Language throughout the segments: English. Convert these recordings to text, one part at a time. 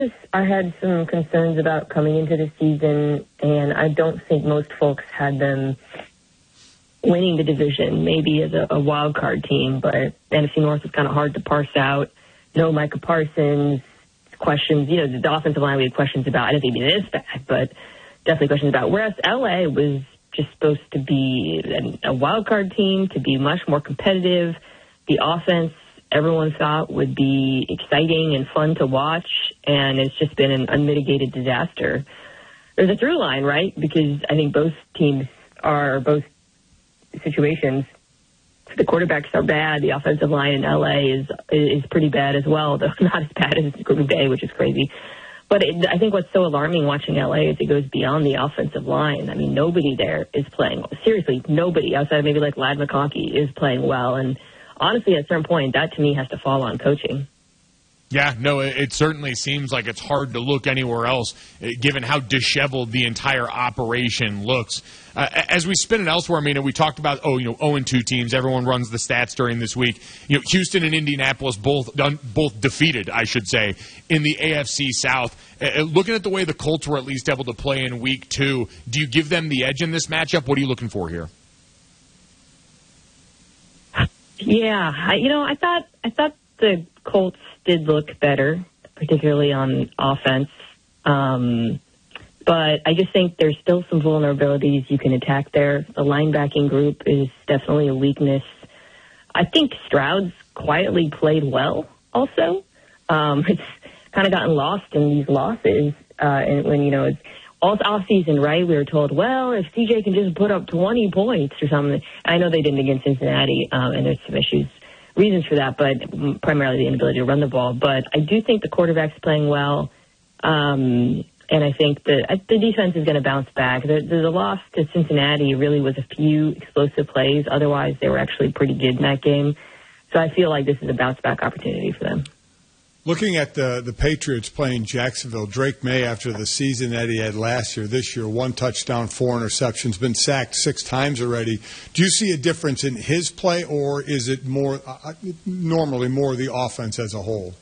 I had some concerns about coming into the season, and I don't think most folks had them winning the division, maybe as a wild card team, but NFC North is kind of hard to parse out. No Micah Parsons, questions, the offensive line we had questions about. I didn't think it is bad, but definitely questions about. Whereas LA was just supposed to be a wild card team, to be much more competitive. The offense, everyone thought, would be exciting and fun to watch, and it's just been an unmitigated disaster. There's a through line, right? Because I think both situations, the quarterbacks are bad. The offensive line in LA is pretty bad as well, though not as bad as Green Bay, which is crazy. But I think what's so alarming watching LA is it goes beyond the offensive line. I mean, nobody there is playing. Seriously, nobody outside of maybe like Ladd McConkey is playing well. And honestly, at a certain point, that to me has to fall on coaching. Yeah, no, it certainly seems like it's hard to look anywhere else, given how disheveled the entire operation looks. As we spin it elsewhere, I mean, we talked about 0-2 teams. Everyone runs the stats during this week. Houston and Indianapolis both defeated, I should say, in the AFC South. Looking at the way the Colts were at least able to play in Week 2, do you give them the edge in this matchup? What are you looking for here? Yeah, I thought the Colts did look better, particularly on offense. But I just think there's still some vulnerabilities you can attack there. The linebacking group is definitely a weakness. I think Stroud's quietly played well also. It's kind of gotten lost in these losses. And when, it's all offseason, right? We were told, well, if CJ can just put up 20 points or something. I know they didn't against Cincinnati, and there's some reasons for that, but primarily the inability to run the ball. But I do think the quarterback's playing well, and I think the defense is going to bounce back. The loss to Cincinnati really was a few explosive plays. Otherwise, they were actually pretty good in that game. So I feel like this is a bounce-back opportunity for them. Looking at the Patriots playing Jacksonville, Drake May, after the season that he had last year, this year, 1 touchdown, 4 interceptions, been sacked 6 times already. Do you see a difference in his play, or is it more normally more the offense as a whole?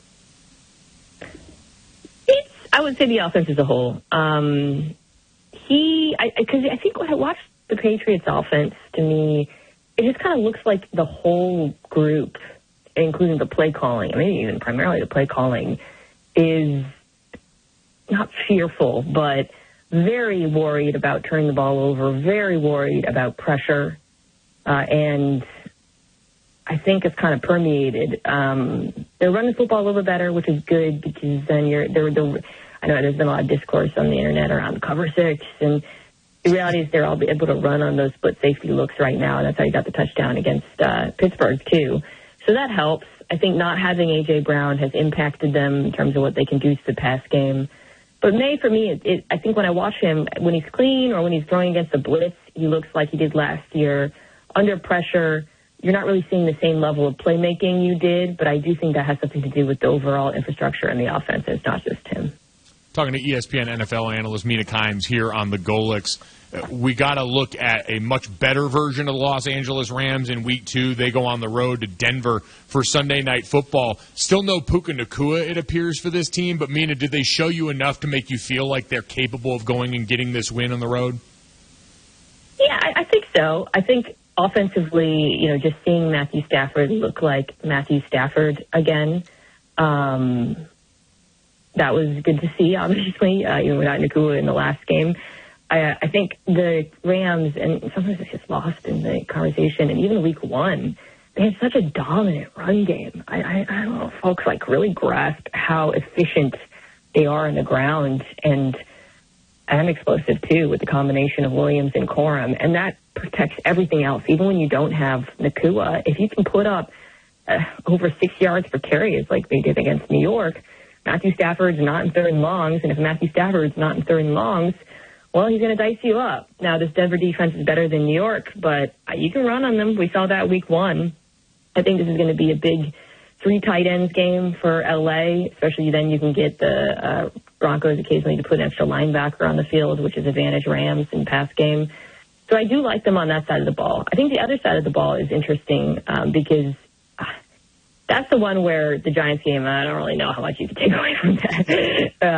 I would say the offense as a whole. Because I think when I watch the Patriots offense, to me, it just kind of looks like the whole group, including the play calling, maybe even primarily the play calling, is not fearful, but very worried about turning the ball over, very worried about pressure, and I think it's kind of permeated. They're running football a little bit better, which is good, because then I know there's been a lot of discourse on the internet around cover 6, and the reality is they're all able to run on those split safety looks right now, and that's how you got the touchdown against Pittsburgh too. So that helps. I think not having A.J. Brown has impacted them in terms of what they can do to the pass game. But May, for me, I think when I watch him, when he's clean or when he's throwing against the blitz, he looks like he did last year. Under pressure, you're not really seeing the same level of playmaking you did, but I do think that has something to do with the overall infrastructure in the offense. It's not just him. Talking to ESPN NFL analyst Mina Kimes here on the Golix. We got to look at a much better version of the Los Angeles Rams in Week 2. They go on the road to Denver for Sunday Night Football. Still no Puka Nacua, it appears, for this team. But, Mina, did they show you enough to make you feel like they're capable of going and getting this win on the road? Yeah, I think so. I think offensively, just seeing Matthew Stafford look like Matthew Stafford again, that was good to see, obviously, even without Nacua in the last game. I think the Rams, and sometimes it's just lost in the conversation, and even Week 1, they had such a dominant run game. I don't know if folks really grasp how efficient they are on the ground, and explosive too with the combination of Williams and Corum, and that protects everything else. Even when you don't have Nacua, if you can put up over 6 yards per carry, like they did against New York, Matthew Stafford's not in 3rd and longs, and if Matthew Stafford's not in 3rd and longs, well, he's going to dice you up. Now, this Denver defense is better than New York, but you can run on them. We saw that Week 1. I think this is going to be a big 3 tight ends game for L.A., especially then you can get the Broncos occasionally to put an extra linebacker on the field, which is advantage Rams in pass game. So I do like them on that side of the ball. I think the other side of the ball is interesting because that's the one where the Giants game, I don't really know how much you can take away from that.